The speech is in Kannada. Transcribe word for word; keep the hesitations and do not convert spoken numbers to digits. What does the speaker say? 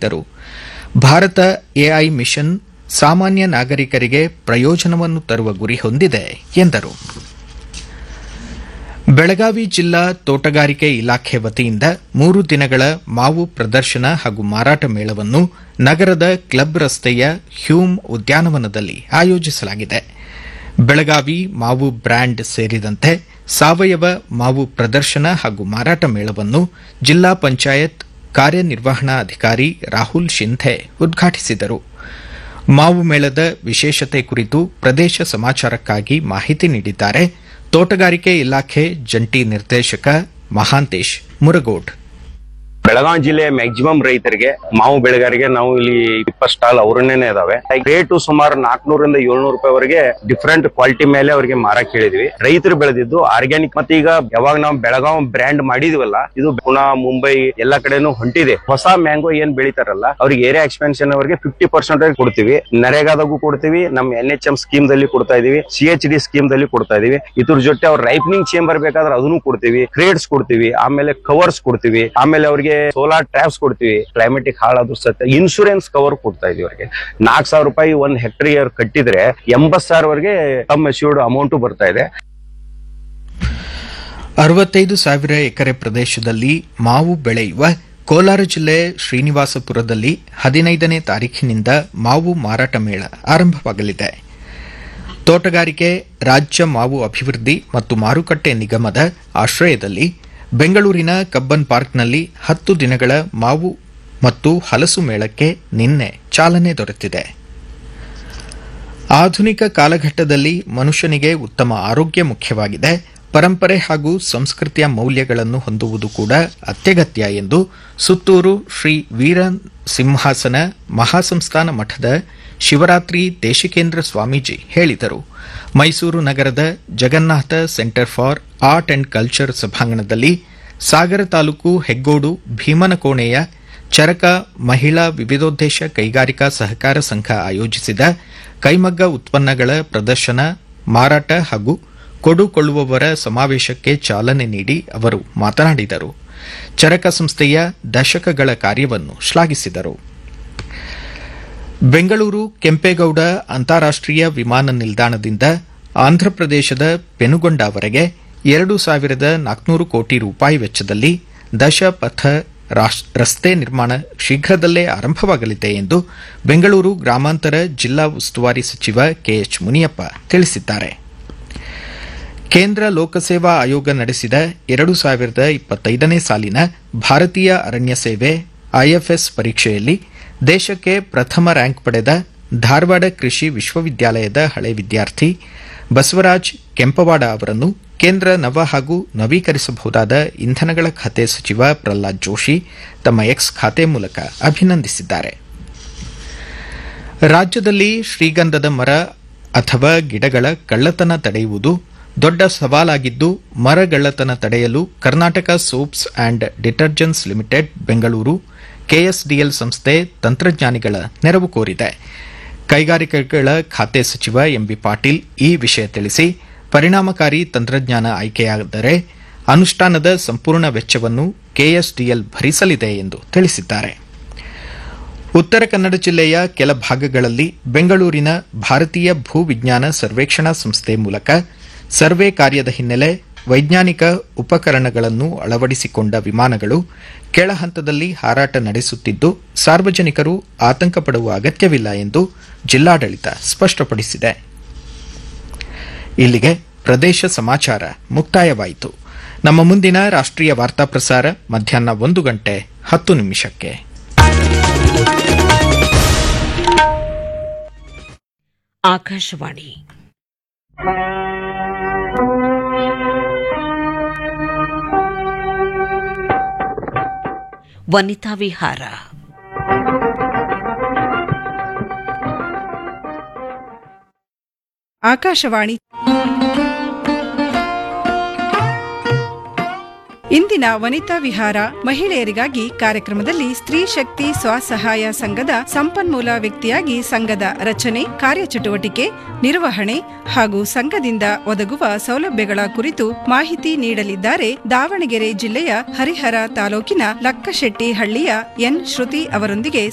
ಮಾತನಾಡಿದರು. ಭಾರತ ಎಐ ಮಿಷನ್ ಸಾಮಾನ್ಯ ನಾಗರಿಕರಿಗೆ ಪ್ರಯೋಜನವನ್ನು ತರುವ ಗುರಿ ಹೊಂದಿದೆ ಎಂದರು. ಬೆಳಗಾವಿ ಜಿಲ್ಲಾ ತೋಟಗಾರಿಕೆ ಇಲಾಖೆ ವತಿಯಿಂದ ಮೂರು ದಿನಗಳ ಮಾವು ಪ್ರದರ್ಶನ ಹಾಗೂ ಮಾರಾಟ ಮೇಳವನ್ನು ನಗರದ ಕ್ಲಬ್ ರಸ್ತೆಯ ಹ್ಯೂಮ್ ಉದ್ಯಾನವನದಲ್ಲಿ ಆಯೋಜಿಸಲಾಗಿದೆ. ಬೆಳಗಾವಿ ಮಾವು ಬ್ರ್ಯಾಂಡ್ ಸೇರಿದಂತೆ ಸಾವಯವ ಮಾವು ಪ್ರದರ್ಶನ ಹಾಗೂ ಮಾರಾಟ ಮೇಳವನ್ನು ಜಿಲ್ಲಾ ಪಂಚಾಯತ್ ಕಾರ್ಯನಿರ್ವಹಣಾಧಿಕಾರಿ ರಾಹುಲ್ ಶಿಂಧೆ ಉದ್ಘಾಟಿಸಿದರು. ಮಾವು ಮೇಳದ ವಿಶೇಷತೆ ಕುರಿತು ಪ್ರದೇಶ ಸಮಾಚಾರಕ್ಕಾಗಿ ಮಾಹಿತಿ ನೀಡಿದ್ದಾರೆ ತೋಟಗಾರಿಕೆ ಇಲಾಖೆ ಜಂಟಿ ನಿರ್ದೇಶಕ ಮಹಾಂತೇಶ್ ಮುರಗೋಡ್. ಬೆಳಗಾವಿ ಜಿಲ್ಲೆಯ ಮ್ಯಾಕ್ಸಿಮಮ್ ರೈತರಿಗೆ ಮಾವು ಬೆಳೆಗಾರರಿಗೆ ನಾವು ಇಲ್ಲಿ ಇಪ್ಪತ್ತು ಸ್ಟಾಲ್ ಅವರನ್ನೇ ಇದಾವೆ. ರೇಟು ಸುಮಾರು ನಾಲ್ಕನೂರಿಂದ ಏಳ್ನೂರು ರೂಪಾಯಿವರೆಗೆ ಡಿಫ್ರೆಂಟ್ ಕ್ವಾಲಿಟಿ ಮೇಲೆ ಅವರಿಗೆ ಮಾರಕ್ ಹೇಳಿದ್ವಿ. ರೈತರು ಬೆಳೆದಿದ್ದು ಆರ್ಗ್ಯಾನಿಕ್. ಮತ್ತೆ ಈಗ ಯಾವಾಗ ನಾವು ಬೆಳಗಾವಿ ಬ್ರ್ಯಾಂಡ್ ಮಾಡಿದ್ವಲ್ಲ, ಇದು ಪುಣೆ ಮುಂಬೈ ಎಲ್ಲಾ ಕಡೆನೂ ಹೊಂಟಿದೆ. ಹೊಸ ಮ್ಯಾಂಗೋ ಏನ್ ಬೆಳಿತಾರಲ್ಲ ಅವ್ರಿಗೆ ಏರಿಯಾ ಎಕ್ಸ್ಪೆನ್ಷನ್ ಅವರಿಗೆ ಫಿಫ್ಟಿ ಪರ್ಸೆಂಟ್ ಕೊಡ್ತೀವಿ. ನರೇಗಾದಾಗೂ ಕೊಡ್ತೀವಿ, ನಮ್ಮ ಎನ್ ಎಚ್ ಎಂ ಸ್ಕೀಮ್ ದಲ್ಲಿ ಕೊಡ್ತಾ ಇದೀವಿ, ಸಿ ಎಚ್ ಡಿ ಸ್ಕೀಮ್ ದಲ್ಲಿ ಕೊಡ್ತಾ ಇದೀವಿ. ಇದ್ರ ಜೊತೆ ಅವ್ರ ರೈಪನಿಂಗ್ ಚೇಂಬರ್ ಬೇಕಾದ್ರೆ ಅದನ್ನು ಕೊಡ್ತೀವಿ, ಕ್ರೇಡ್ಸ್ ಕೊಡ್ತೀವಿ, ಆಮೇಲೆ ಕವರ್ಸ್ ಕೊಡ್ತೀವಿ, ಆಮೇಲೆ ಅವ್ರಿಗೆ ಸೋಲಾರ್ ಟ್ರ್ಯಾಪ್ಸ್ ಕೊಡ್ತೀವಿ. ಕ್ಲೈಮೆಟಿಕ್ ಹಾಳಾದ್ರೂ ಸತ್ಯ ಇನ್ಶೂರೆನ್ಸ್ ಕವರ್ ಕೊಡ್ತಾ ಇದೀವಿ. ಅವ್ರಿಗೆ ನಾಲ್ಕು ಸಾವಿರ ರೂಪಾಯಿ ಒಂದ್ ಹೆಕ್ಟೇರ್ ಕಟ್ಟಿದ್ರೆ ಎಂಬತ್ ಸಾವಿರವರೆಗೆ ತಮ್ಮ ಅಶ್ಯೂರ್ಡ್ ಅಮೌಂಟ್ ಬರ್ತಾ ಇದೆ. ಅರವತ್ತೈದು ಸಾವಿರ ಎಕರೆ ಪ್ರದೇಶದಲ್ಲಿ ಮಾವು ಬೆಳೆಯುವ ಕೋಲಾರ ಜಿಲ್ಲೆ ಶ್ರೀನಿವಾಸಪುರದಲ್ಲಿ ಹದಿನೈದನೇ ತಾರೀಖಿನಿಂದ ಮಾವು ಮಾರಾಟ ಮೇಳ ಆರಂಭವಾಗಲಿದೆ. ತೋಟಗಾರಿಕೆ ರಾಜ್ಯ ಮಾವು ಅಭಿವೃದ್ಧಿ ಮತ್ತು ಮಾರುಕಟ್ಟೆ ನಿಗಮದ ಆಶ್ರಯದಲ್ಲಿ ಬೆಂಗಳೂರಿನ ಕಬ್ಬನ್ ಪಾರ್ಕ್ನಲ್ಲಿ ಹತ್ತು ದಿನಗಳ ಮಾವು ಮತ್ತು ಹಲಸು ಮೇಳಕ್ಕೆ ನಿನ್ನೆ ಚಾಲನೆ ದೊರೆತಿದೆ. ಆಧುನಿಕ ಕಾಲಘಟ್ಟದಲ್ಲಿ ಮನುಷ್ಯನಿಗೆ ಉತ್ತಮ ಆರೋಗ್ಯ ಮುಖ್ಯವಾಗಿದೆ. ಪರಂಪರೆ ಹಾಗೂ ಸಂಸ್ಕೃತಿಯ ಮೌಲ್ಯಗಳನ್ನು ಹೊಂದುವುದು ಕೂಡ ಅತ್ಯಗತ್ಯ ಎಂದು ಸುತ್ತೂರು ಶ್ರೀ ವೀರ ಸಿಂಹಾಸನ ಮಹಾಸಂಸ್ಥಾನ ಮಠದ ಶಿವರಾತ್ರಿ ದೇಶಿಕೇಂದ್ರ ಸ್ವಾಮೀಜಿ ಹೇಳಿದರು. ಮೈಸೂರು ನಗರದ Jagannath centre for art and culture ಸಭಾಂಗಣದಲ್ಲಿ ಸಾಗರ ತಾಲೂಕು ಹೆಗ್ಗೋಡು ಭೀಮನಕೋಣೆಯ ಚರಕ ಮಹಿಳಾ ವಿವಿಧೋದ್ದೇಶ ಕೈಗಾರಿಕಾ ಸಹಕಾರ ಸಂಘ ಆಯೋಜಿಸಿದ ಕೈಮಗ್ಗ ಉತ್ಪನ್ನಗಳ ಪ್ರದರ್ಶನ, ಮಾರಾಟ ಹಾಗೂ ಕೊಡುಕೊಳ್ಳುವವರ ಸಮಾವೇಶಕ್ಕೆ ಚಾಲನೆ ನೀಡಿ ಅವರು ಮಾತನಾಡಿದರು. ಚರಕ ಸಂಸ್ಥೆಯ ದಶಕಗಳ ಕಾರ್ಯವನ್ನು ಶ್ಲಾಘಿಸಿದರು. ಬೆಂಗಳೂರು ಕೆಂಪೇಗೌಡ ಅಂತಾರಾಷ್ಟೀಯ ವಿಮಾನ ನಿಲ್ದಾಣದಿಂದ ಆಂಧ್ರಪ್ರದೇಶದ ಪೆನುಗೊಂಡವರೆಗೆ ಎರಡು ಸಾವಿರದ ನಾಲ್ಕುನೂರು ಕೋಟಿ ರೂಪಾಯಿ ವೆಚ್ಚದಲ್ಲಿ ದಶಪಥ ರಸ್ತೆ ನಿರ್ಮಾಣ ಶೀಘ್ರದಲ್ಲೇ ಆರಂಭವಾಗಲಿದೆ ಎಂದು ಬೆಂಗಳೂರು ಗ್ರಾಮಾಂತರ ಜಿಲ್ಲಾ ಉಸ್ತುವಾರಿ ಸಚಿವ ಕೆಎಚ್ ಮುನಿಯಪ್ಪ ತಿಳಿಸಿದ್ದಾರೆ. ಕೇಂದ್ರ ಲೋಕಸೇವಾ ಆಯೋಗ ನಡೆಸಿದ ಎರಡು ಸಾವಿರದ ಇಪ್ಪತ್ತೈದನೇ ಸಾಲಿನ ಭಾರತೀಯ ಅರಣ್ಯ ಸೇವೆ ಐಎಫ್ಎಸ್ ಪರೀಕ್ಷೆಯಲ್ಲಿ ದೇಶಕ್ಕೆ ಪ್ರಥಮ ರ್ಯಾಂಕ್ ಪಡೆದ ಧಾರವಾಡ ಕೃಷಿ ವಿಶ್ವವಿದ್ಯಾಲಯದ ಹಳೆ ವಿದ್ಯಾರ್ಥಿ ಬಸವರಾಜ್ ಕೆಂಪವಾಡ ಅವರನ್ನು ಕೇಂದ್ರ ನವ ಹಾಗೂ ನವೀಕರಿಸಬಹುದಾದ ಇಂಧನಗಳ ಖಾತೆ ಸಚಿವ ಪ್ರಹ್ಲಾದ್ ಜೋಶಿ ತಮ್ಮ ಎಕ್ಸ್ ಖಾತೆ ಮೂಲಕ ಅಭಿನಂದಿಸಿದ್ದಾರೆ. ರಾಜ್ಯದಲ್ಲಿ ಶ್ರೀಗಂಧದ ಮರ ಅಥವಾ ಗಿಡಗಳ ಕಳ್ಳತನ ತಡೆಯುವುದು ದೊಡ್ಡ ಸವಾಲಾಗಿದ್ದು, ಮರಗಳ್ಳತನ ತಡೆಯಲು Karnataka soaps and detergents limited Bengaluru KSDL ಸಂಸ್ಥೆ ತಂತ್ರಜ್ಞಾನಿಗಳ ನೆರವು ಕೋರಿದೆ. ಕೈಗಾರಿಕೆಗಳ ಖಾತೆ ಸಚಿವ ಎಂಬಿ ಪಾಟೀಲ್ ಈ ವಿಷಯ ತಿಳಿಸಿ, ಪರಿಣಾಮಕಾರಿ ತಂತ್ರಜ್ಞಾನ ಆಯ್ಕೆಯಾದರೆ ಅನುಷ್ಠಾನದ ಸಂಪೂರ್ಣ ವೆಚ್ಚವನ್ನು ಕೆಎಸ್ಡಿಎಲ್ ಭರಿಸಲಿದೆ ಎಂದು ತಿಳಿಸಿದ್ದಾರೆ. ಉತ್ತರ ಕನ್ನಡ ಜಿಲ್ಲೆಯ ಕೆಲ ಭಾಗಗಳಲ್ಲಿ ಬೆಂಗಳೂರಿನ ಭಾರತೀಯ ಭೂ ವಿಜ್ಞಾನ ಸರ್ವೇಕ್ಷಣಾ ಸಂಸ್ಥೆ ಮೂಲಕ ಸರ್ವೆ ಕಾರ್ಯದ ಹಿನ್ನೆಲೆ ವೈಜ್ಞಾನಿಕ ಉಪಕರಣಗಳನ್ನು ಅಳವಡಿಸಿಕೊಂಡ ವಿಮಾನಗಳು ಕೆಳ ಹಂತದಲ್ಲಿ ಹಾರಾಟ ನಡೆಸುತ್ತಿದ್ದು, ಸಾರ್ವಜನಿಕರು ಆತಂಕ ಪಡುವ ಅಗತ್ಯವಿಲ್ಲ ಎಂದು ಜಿಲ್ಲಾಡಳಿತ ಸ್ಪಷ್ಟಪಡಿಸಿದೆ. ಇಲ್ಲಿಗೆ ಪ್ರದೇಶ ಸಮಾಚಾರ ಮುಕ್ತಾಯವಾಯಿತು. ನಮ್ಮ ಮುಂದಿನ ರಾಷ್ಟ್ರೀಯ ವಾರ್ತಾ ಪ್ರಸಾರ ಮಧ್ಯಾಹ್ನ ಒಂದು ಗಂಟೆ ಹತ್ತು ನಿಮಿಷಕ್ಕೆ. ಆಕಾಶವಾಣಿ ವನಿತಾ ವಿಹಾರ. ಆಕಾಶವಾಣಿ ಇಂದಿನ ವನಿತಾ ವಿಹಾರ ಮಹಿಳೆಯರಿಗಾಗಿ ಕಾರ್ಯಕ್ರಮದಲ್ಲಿ ಸ್ತ್ರೀ ಶಕ್ತಿ ಸ್ವಸಹಾಯ ಸಂಘದ ಸಂಪನ್ಮೂಲ ವ್ಯಕ್ತಿಯಾಗಿ ಸಂಘದ ರಚನೆ, ಕಾರ್ಯಚಟುವಟಿಕೆ, ನಿರ್ವಹಣೆ ಹಾಗೂ ಸಂಘದಿಂದ ಒದಗುವ ಸೌಲಭ್ಯಗಳ ಕುರಿತು ಮಾಹಿತಿ ನೀಡಲಿದ್ದಾರೆ ದಾವಣಗೆರೆ ಜಿಲ್ಲೆಯ ಹರಿಹರ ತಾಲೂಕಿನ ಲಕ್ಕಶೆಟ್ಟಿ ಹಳ್ಳಿಯ ಎನ್ ಶ್ರುತಿ ಅವರೊಂದಿಗೆ